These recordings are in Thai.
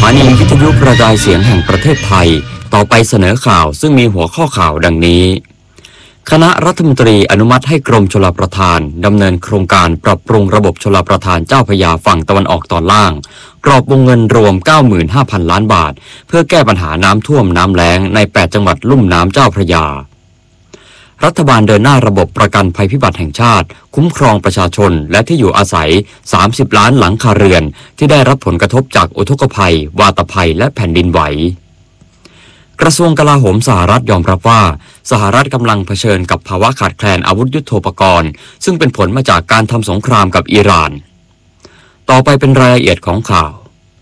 านีวิทยุกระจายเสียงแห่งประเทศไทยต่อไปเสนอข่าวซึ่งมีหัวข้อข่าวดังนี้คณะรัฐมนตรีอนุมัติให้กรมชลประทานดำเนินโครงการปรับปรุงระบบชลประทานเจ้าพระยาฝั่งตะวันออกตอนล่างกรอบวงเงินรวม 95,000 ล้านบาทเพื่อแก้ปัญหาน้ำท่วมน้ำแล้งใน8จังหวัดลุ่มน้ำเจ้าพระยารัฐบาลเดินหน้าระบบประกันภัยพิบัติแห่งชาติคุ้มครองประชาชนและที่อยู่อาศัย30ล้านหลังคาเรือนที่ได้รับผลกระทบจากอุทกภัยวาตภัยและแผ่นดินไหวกระทรวงกลาโหมสหรัฐยอมรับว่าสหรัฐกำลังเผชิญกับภาวะขาดแคลนอาวุธยุทโธปกรณ์ซึ่งเป็นผลมาจากการทำสงครามกับอิหร่านต่อไปเป็นรายละเอียดของข่าว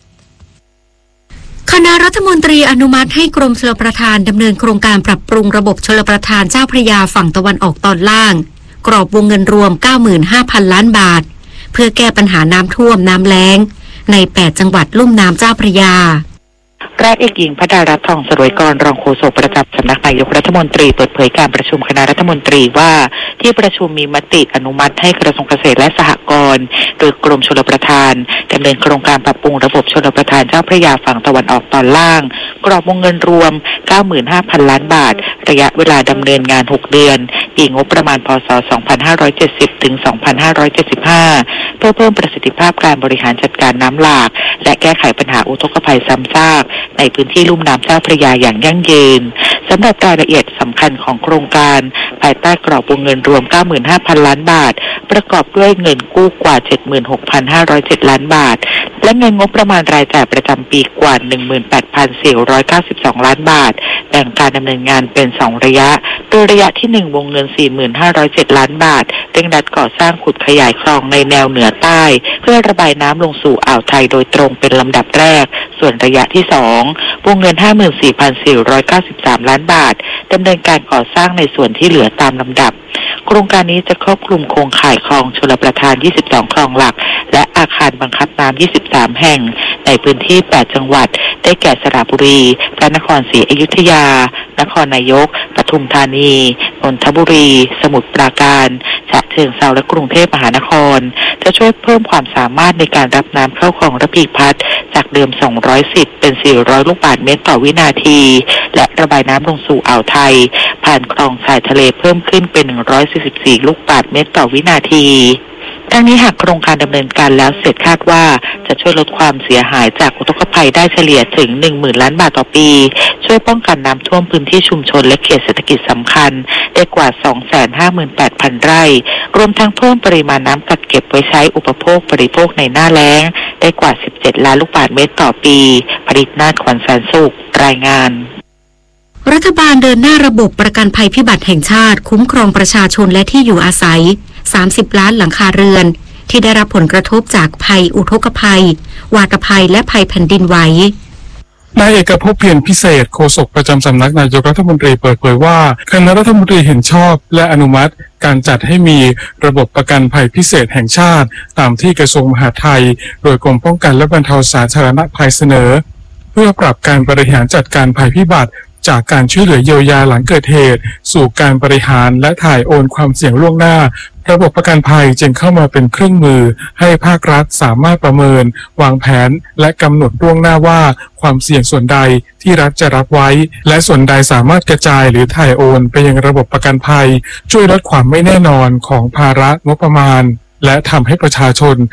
คณะรัฐมนตรีอนุมัติให้กรมชลประทานดำเนินโครงการปรับปรุงระบบชลประทานเจ้าพระยาฝั่งตะวันออกตอนล่างกรอบวงเงินรวม 95,000 ล้านบาทเพื่อแก้ปัญหาน้ำท่วมน้ำแล้งใน8จังหวัดลุ่มน้ำเจ้าพระยาราชเอกหญิงพดารัตน์ ทองสรวยกรรองโฆษกประจำสำนักนายกรัฐมนตรีเปิดเผยการประชุมคณะรัฐมนตรีว่าที่ประชุมมีมติอนุมัติให้กระทรวงเกษตรและสหกรณ์โดยกรมชลประทานดำเนินโครงการปรับปรุงระบบชลประทานเจ้าพระยาฝั่งตะวันออกตอนล่างกรอบวงเงินรวม 95,000 ล้านบาทระยะเวลาดำเนินงาน6เดือนปีงบประมาณพ.ศ. 2570 ถึง 2575เพื่อเพิ่มประสิทธิภาพการบริหารจัดการน้ำหลากและแก้ไขปัญหาอุทกภัยซ้ำซากในพื้นที่ลุ่มน้ำเจ้าพระยาอย่างยั่งยืนสำหรับรายละเอียดสำคัญของโครงการภายใต้กรอบวงเงินรวม 95,000 ล้านบาทประกอบด้วยเงินกู้กว่า 76,507 ล้านบาทและเงินงบประมาณรายจ่ายประจำปีกว่า 18,492 ล้านบาทแบ่งการดำเนินงานเป็น2ระยะโดยระยะที่1วงเงิน 4,507 ล้านบาทเร่งรัดก่อสร้างขุดขยายคลองในแนวเหนือใต้เพื่อระบายน้ำลงสู่อ่าวไทยโดยตรงเป็นลำดับแรกส่วนระยะที่2วงเงิน 54,493 ล้านบาทดำเนินการก่อสร้างในส่วนที่เหลือตามลำดับโครงการนี้จะครอบคลุมโครงข่ายคลองชลประทาน22คลองหลักและอาคารบังคับน้ำ23แห่งในพื้นที่8จังหวัดได้แก่สระบุรีพระนครศรีอยุธยานครนายกปทุมธานีนนทบุรีสมุทรปราการฉะเชิงเทราและกรุงเทพมหานครจะช่วยเพิ่มความสามารถในการรับน้ำเข้าคลองระพีพัฒน์จากเดิม210เป็น400ลูกบาศก์เมตรต่อวินาทีและระบายน้ำลงสู่อ่าวไทยผ่านคลองชายทะเลเพิ่มขึ้นเป็น144ลูกบาศก์เมตรต่อวินาทีทั้งนี้หากโครงการดำเนินการแล้วเสร็จคาดว่าจะช่วยลดความเสียหายจากอุทกภัยได้เฉลี่ยถึง 10,000 ล้านบาทต่อปีช่วยป้องกันน้ำท่วมพื้นที่ชุมชนและเขตเศรษฐกิจสำคัญได้กว่า 258,000 ไร่รวมทั้งเพิ่มปริมาณน้ำกักเก็บไว้ใช้อุปโภคบริโภคในหน้าแล้งได้กว่า17ล้านลูกบาศก์เมตรต่อปีผลิตนาถ ขวัญแสนสุขรายงานรัฐบาลเดินหน้าระบบประกันภัยพิบัติแห่งชาติคุ้มครองประชาชนและที่อยู่อาศัย30ล้านหลังคาเรือนที่ได้รับผลกระทบจากภัยอุทกภัยวาตภัยและภัยแผ่นดินไหวนายเอกภพ เพียรพิเศษโฆษกประจำสำนักนายกรัฐมนตรีเปิดเผยว่าคณะรัฐมนตรีเห็นชอบและอนุมัติการจัดให้มีระบบประกันภัยพิเศษแห่งชาติตามที่กระทรวงมหาดไทยโดยกรมป้องกันและบรรเทาสาธารณภัยเสนอเพื่อปรับการบริหารจัดการภัยพิบัติจากการช่วยเหลือเยียวยาหลังเกิดเหตุสู่การบริหารและถ่ายโอนความเสี่ยงล่วงหน้าระบบประกันภัยจึงเข้ามาเป็นเครื่องมือให้ภาครัฐสามารถประเมินวางแผนและกำหนดล่วงหน้าว่าความเสี่ยงส่วนใดที่รัฐจะรับไว้และส่วนใดสามารถกระจายหรือถ่ายโอนไปยังระบบประกันภัยช่วยลดความไม่แน่นอนของภาระงบประมาณและทำให้ประชาชน